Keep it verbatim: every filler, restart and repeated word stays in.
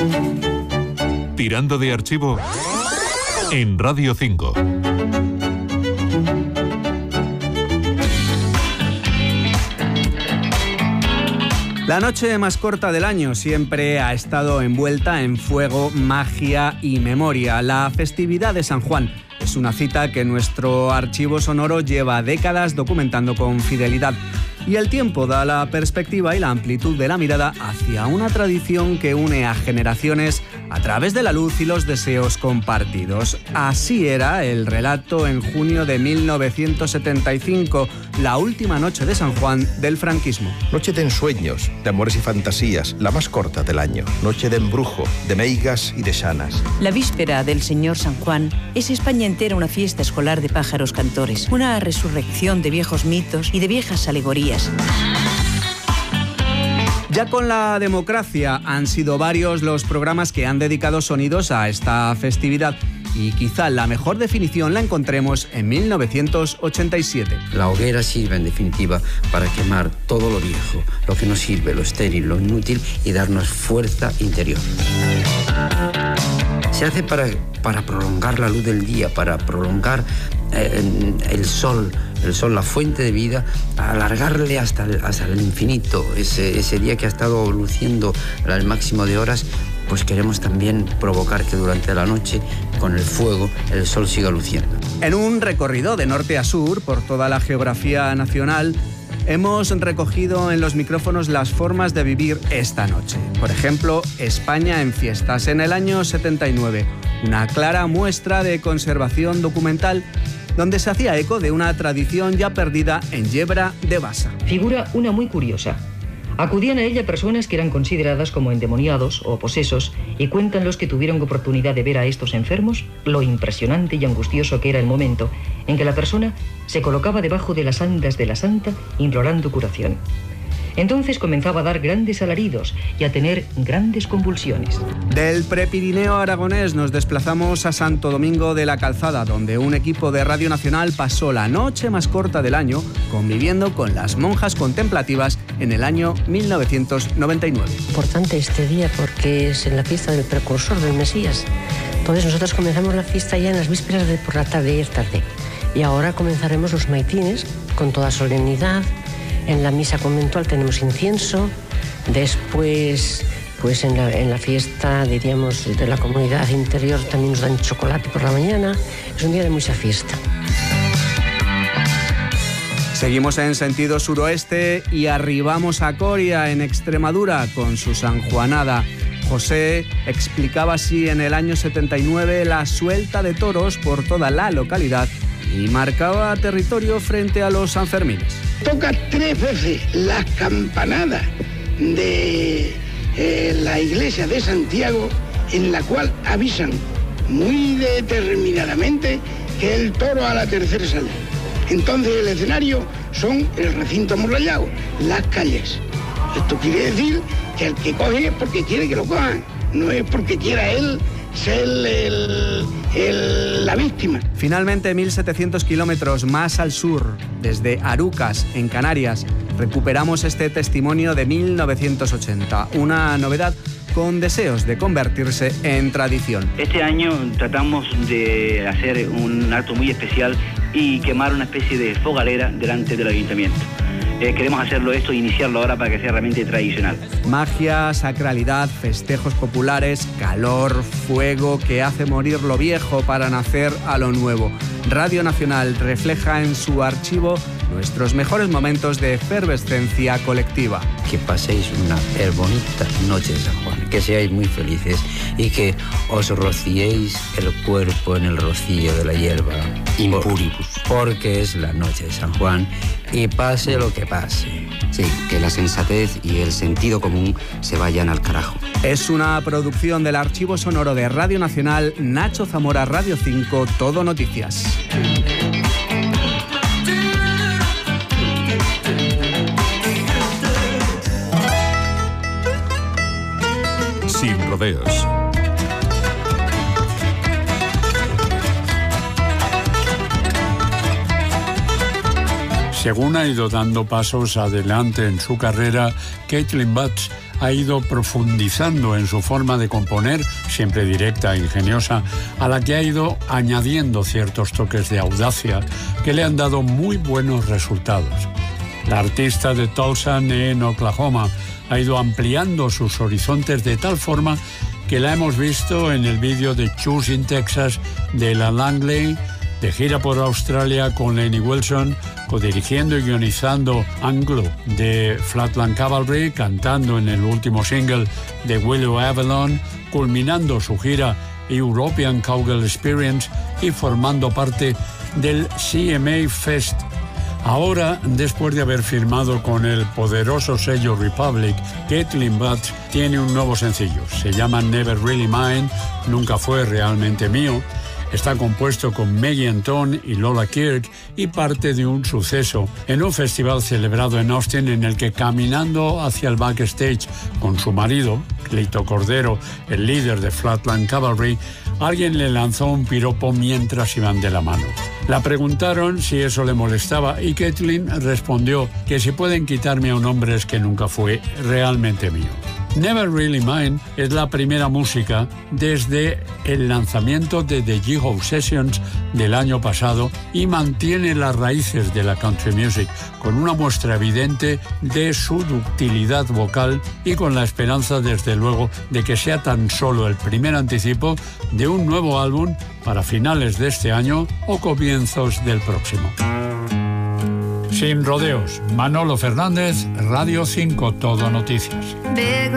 Tirando de archivo en Radio cinco. La noche más corta del año siempre ha estado envuelta en fuego, magia y memoria. La festividad de San Juan es una cita que nuestro archivo sonoro lleva décadas documentando con fidelidad. Y el tiempo da la perspectiva y la amplitud de la mirada hacia una tradición que une a generaciones a través de la luz y los deseos compartidos. Así era el relato en junio de mil novecientos setenta y cinco, la última noche de San Juan del franquismo. Noche de ensueños, de amores y fantasías, la más corta del año. Noche de embrujo, de meigas y de sanas. La víspera del Señor San Juan es España entera una fiesta escolar de pájaros cantores, una resurrección de viejos mitos y de viejas alegorías. Ya con la democracia han sido varios los programas que han dedicado sonidos a esta festividad y quizá la mejor definición la encontremos en mil novecientos ochenta y siete. La hoguera sirve en definitiva para quemar todo lo viejo, lo que no sirve, lo estéril, lo inútil y darnos fuerza interior. Se hace para, para prolongar la luz del día, para prolongar eh, el sol, el sol, la fuente de vida, alargarle hasta el, hasta el infinito. Ese, ese día que ha estado luciendo al máximo de horas, pues queremos también provocar que durante la noche, con el fuego, el sol siga luciendo. En un recorrido de norte a sur por toda la geografía nacional, hemos recogido en los micrófonos las formas de vivir esta noche. Por ejemplo, España en fiestas en el año setenta y nueve, una clara muestra de conservación documental donde se hacía eco de una tradición ya perdida en Yebra de Basa. Figura una muy curiosa. Acudían a ella personas que eran consideradas como endemoniados o posesos y cuentan los que tuvieron oportunidad de ver a estos enfermos lo impresionante y angustioso que era el momento en que la persona se colocaba debajo de las andas de la santa implorando curación. Entonces comenzaba a dar grandes alaridos y a tener grandes convulsiones. Del Prepirineo aragonés nos desplazamos a Santo Domingo de la Calzada, donde un equipo de Radio Nacional pasó la noche más corta del año conviviendo con las monjas contemplativas en el año mil novecientos noventa y nueve. Importante este día porque es en la fiesta del precursor del Mesías. Entonces nosotros comenzamos la fiesta ya en las vísperas de por la tarde y es tarde. Y ahora comenzaremos los maitines con toda solemnidad. En la misa conventual tenemos incienso, después pues en la, en la fiesta, diríamos, de la comunidad interior también nos dan chocolate por la mañana. Es un día de mucha fiesta. Seguimos en sentido suroeste y arribamos a Coria, en Extremadura, con su sanjuanada. José explicaba así en el año setenta y nueve la suelta de toros por toda la localidad y marcaba territorio frente a los sanfermines. Toca tres veces las campanadas de eh, la iglesia de Santiago, en la cual avisan muy determinadamente que el toro a la tercera sale. Entonces el escenario son el recinto amurallado, las calles. Esto quiere decir que el que coge es porque quiere que lo cojan, no es porque quiera él ser el, el, la víctima. Finalmente, mil setecientos kilómetros más al sur, desde Arucas, en Canarias, recuperamos este testimonio de mil novecientos ochenta, una novedad con deseos de convertirse en tradición. Este año tratamos de hacer un acto muy especial y quemar una especie de fogalera delante del ayuntamiento. Eh, queremos hacerlo esto e iniciarlo ahora para que sea realmente tradicional. Magia, sacralidad, festejos populares, calor, fuego que hace morir lo viejo para nacer a lo nuevo. Radio Nacional refleja en su archivo nuestros mejores momentos de efervescencia colectiva. Que paséis una bonita noche de San Juan, que seáis muy felices y que os rociéis el cuerpo en el rocío de la hierba. Impuribus. Porque es la noche de San Juan y pase lo que pase. Sí, que la sensatez y el sentido común se vayan al carajo. Es una producción del Archivo Sonoro de Radio Nacional, Nacho Zamora, Radio cinco, Todo Noticias. Sin rodeos. Según ha ido dando pasos adelante en su carrera, Caitlin Butts ha ido profundizando en su forma de componer, siempre directa e ingeniosa, a la que ha ido añadiendo ciertos toques de audacia que le han dado muy buenos resultados. La artista de Tulsa, en Oklahoma, ha ido ampliando sus horizontes de tal forma que la hemos visto en el vídeo de Choosing Texas de La Langley, de gira por Australia con Lenny Wilson, codirigiendo y guionizando Anglo de Flatland Cavalry, cantando en el último single de Willow Avalon, culminando su gira European Cowgirl Experience y formando parte del C M A Fest. Ahora, después de haber firmado con el poderoso sello Republic, Caitlin Butts tiene un nuevo sencillo. Se llama Never Really Mine, Nunca Fue Realmente Mío. Está compuesto con Maggie Anton y Lola Kirk y parte de un suceso en un festival celebrado en Austin en el que, caminando hacia el backstage con su marido, Clito Cordero, el líder de Flatland Cavalry, alguien le lanzó un piropo mientras iban de la mano. La preguntaron si eso le molestaba y Caitlin respondió que si pueden quitarme a un hombre es que nunca fue realmente mío. Never Really Mine es la primera música desde el lanzamiento de The G-Ho Sessions del año pasado y mantiene las raíces de la country music con una muestra evidente de su ductilidad vocal y con la esperanza, desde luego, de que sea tan solo el primer anticipo de un nuevo álbum para finales de este año o comienzos del próximo. Sin rodeos, Manolo Fernández, Radio cinco, Todo Noticias.